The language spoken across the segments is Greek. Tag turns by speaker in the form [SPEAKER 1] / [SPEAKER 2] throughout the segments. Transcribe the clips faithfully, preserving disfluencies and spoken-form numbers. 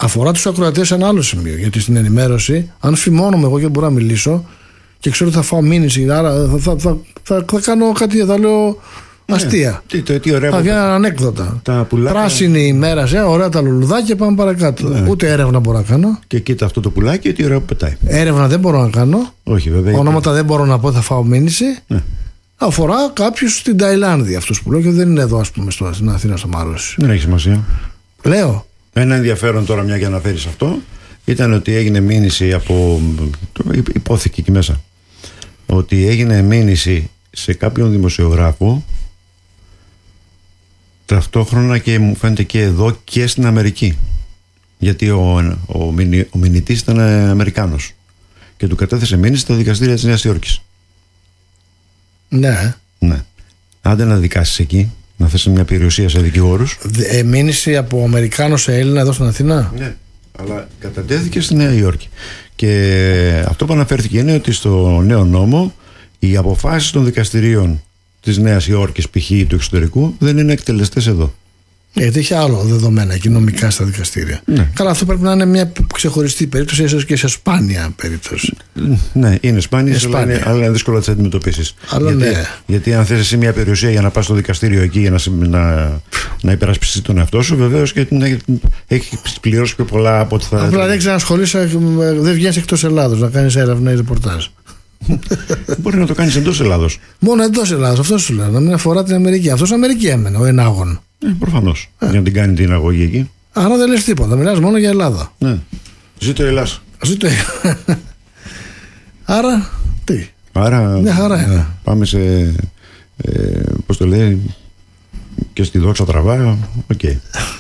[SPEAKER 1] αφορά τους ακροατές σε ένα άλλο σημείο. Γιατί στην ενημέρωση, αν φημώνομαι εγώ και μπορώ να μιλήσω και ξέρω ότι θα φάω μήνυση, άρα θα, θα, θα, θα, θα κάνω κάτι, θα λέω αστεία.
[SPEAKER 2] Ναι. Τι, τι ωραία,
[SPEAKER 1] θα βγαίνουν ανέκδοτα.
[SPEAKER 2] Τα πουλάκια...
[SPEAKER 1] Πράσινη ημέρα, σε, ωραία τα λουλουδάκια, πάμε παρακάτω. Ναι. Ούτε έρευνα μπορώ να κάνω.
[SPEAKER 2] Και κοίτα αυτό το πουλάκι, τι ωραία που πετάει.
[SPEAKER 1] Έρευνα δεν μπορώ να κάνω.
[SPEAKER 2] Όχι, βέβαια.
[SPEAKER 1] Ονόματα δεν μπορώ να πω, θα φάω μήνυση. Ναι. Αφορά κάποιους στην Ταϊλάνδη, αυτούς που λέω, και δεν είναι εδώ, ας πούμε, στην Αθήνα, στο Μάρος.
[SPEAKER 2] Δεν έχει σημασία.
[SPEAKER 1] Λέω.
[SPEAKER 2] Ένα ενδιαφέρον τώρα, μια και αναφέρεις αυτό, ήταν ότι έγινε μήνυση από. Υπόθηκε εκεί μέσα. Ότι έγινε μήνυση σε κάποιον δημοσιογράφο ταυτόχρονα και μου φαίνεται και εδώ και στην Αμερική. Γιατί ο, ο, μηνυ, ο μηνυτής ήταν Αμερικάνος και του κατέθεσε μήνυση στα δικαστήρια της Νέας Υόρκης.
[SPEAKER 1] Ναι.
[SPEAKER 2] Ναι. Άντε να δικάσεις εκεί, να θέσει μια περιουσία σε δικηγόρους.
[SPEAKER 1] Ε, μήνυση από Αμερικάνο σε Έλληνα εδώ στην Αθήνα.
[SPEAKER 2] Ναι, αλλά κατατέθηκε στη Νέα Υόρκη. Και αυτό που αναφέρθηκε είναι ότι στο νέο νόμο οι αποφάσεις των δικαστηρίων της Νέας Υόρκης, π.χ. του εξωτερικού, δεν είναι εκτελεστές εδώ.
[SPEAKER 1] Γιατί έχει άλλο δεδομένα και νομικά στα δικαστήρια.
[SPEAKER 2] Ναι.
[SPEAKER 1] Καλά, αυτό πρέπει να είναι μια ξεχωριστή περίπτωση, ίσως και σε σπάνια περίπτωση.
[SPEAKER 2] Ναι, είναι σπάνιες, αλλά είναι, αλλά είναι δύσκολο να τις αντιμετωπίσεις. Γιατί,
[SPEAKER 1] ναι.
[SPEAKER 2] γιατί αν θες εσύ μια περιουσία για να πας στο δικαστήριο εκεί για να, να, να υπερασπιστείς τον εαυτό σου, βεβαίως και έχει πληρώσει πιο πολλά από ό,τι θα.
[SPEAKER 1] Απλά δεν ξανασχολείσαι, δεν βγαίνεις εκτός Ελλάδος να κάνεις έρευνα ή ρεπορτάζ.
[SPEAKER 2] Μπορεί να το κάνεις εντός Ελλάδος.
[SPEAKER 1] Μόνο εντός Ελλάδος, αυτό σου λέω. Να μην αφορά την Αμερική. Αυτό στην Αμερική έμενε, ο ενάγων.
[SPEAKER 2] Ε, προφανώς. Ε. Για να την κάνει την αγωγή εκεί.
[SPEAKER 1] Άρα δεν λες τίποτα. Μιλάς μόνο για Ελλάδα.
[SPEAKER 2] Ναι. Ζήτω η Ελλάδα.
[SPEAKER 1] Ζήτω η Άρα, τι.
[SPEAKER 2] Άρα.
[SPEAKER 1] Μια χαρά είναι.
[SPEAKER 2] Πάμε σε. Ε, πώς το λέει. Και στη δόξα τραβά. Οκ. Okay.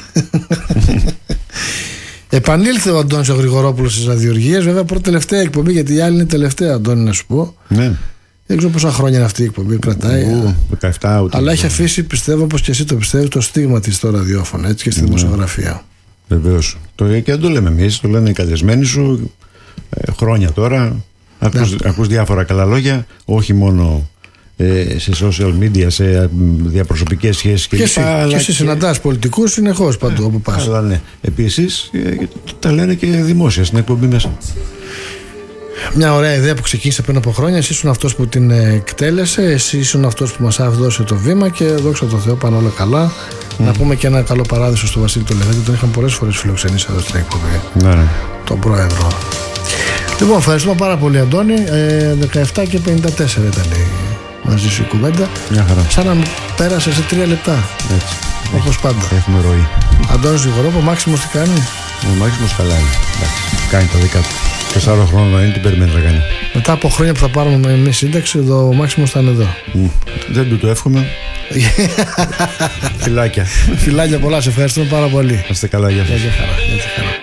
[SPEAKER 1] Επανήλθε ο Αντώνης ο Γρηγορόπουλος στις ραδιοργίες. Βέβαια, πρώτη τελευταία εκπομπή, γιατί η άλλη είναι τελευταία, Αντώνη, να σου πω.
[SPEAKER 2] Ναι.
[SPEAKER 1] Δεν ξέρω πόσα χρόνια είναι αυτή η εκπομπή, κρατάει.
[SPEAKER 2] Ου, δεκαεπτά, ούτε
[SPEAKER 1] αλλά έχει αφήσει, πιστεύω, όπως και εσύ το πιστεύεις, το στίγμα της στο ραδιόφωνο, έτσι, και στη δημοσιογραφία.
[SPEAKER 2] Βεβαίως. Το, και δεν το λέμε εμείς, το λένε οι καλεσμένοι σου ε, χρόνια τώρα. Ακούς, ναι. ακούς διάφορα καλά λόγια, όχι μόνο ε, σε social media, σε διαπροσωπικές σχέσεις
[SPEAKER 1] και, και εσύ,
[SPEAKER 2] λοιπά,
[SPEAKER 1] και εσύ
[SPEAKER 2] και...
[SPEAKER 1] συναντάς πολιτικούς συνεχώς παντού ε, όπου πας.
[SPEAKER 2] Αλλά ναι. Επίσης ε, τα λένε και δημόσια στην εκπομπή μέσα.
[SPEAKER 1] Μια ωραία ιδέα που ξεκίνησε πριν από χρόνια. Εσύ ήσουν αυτός που την εκτέλεσε, εσύ ήσουν αυτός που μας άφησε το βήμα και δόξα τω Θεώ πάνε όλα καλά. Mm. Να πούμε και ένα καλό παράδεισο στο Βασίλη τον Λεβέντη, τον είχαμε πολλές φορές φιλοξενήσει εδώ στην εκπομπή. Ναι, ναι. Τον πρόεδρο. Λοιπόν, ευχαριστούμε πάρα πολύ, Αντώνη. Ε, δεκαεπτά και πενήντα τέσσερα ήταν η μαζί σου η κουβέντα.
[SPEAKER 2] Μια χαρά.
[SPEAKER 1] Σαν να πέρασε σε τρία λεπτά.
[SPEAKER 2] Έτσι.
[SPEAKER 1] Όπως πάντα.
[SPEAKER 2] Έχουμε ροή.
[SPEAKER 1] Αντώνης Γρηγορόπουλος, ο Μάξιμος τι κάνει?
[SPEAKER 2] Ο Μάξιμος καλά είναι. Κάνει τα δικά του. Τεσσάρων χρόνων να είναι, τι περιμένει να κάνει.
[SPEAKER 1] Μετά από χρόνια που θα πάρουμε με εμείς σύνταξη, ο Μάξιμος θα είναι εδώ.
[SPEAKER 2] Mm. Δεν του το εύχομαι. Φιλάκια.
[SPEAKER 1] Φιλάκια πολλά, σε ευχαριστούμε πάρα πολύ.
[SPEAKER 2] Να είστε καλά, γεια σας.
[SPEAKER 1] Γεια χαρά.